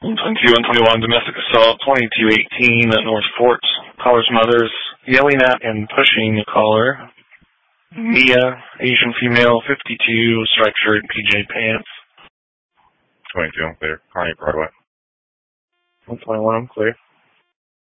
122, 121, domestic assault, 2218 at North Fort. Caller's mother's yelling at and pushing the caller. Mia, Asian female, 52, striped shirt, PJ pants. 22, I'm clear. Carney Broadway. 121, I'm clear.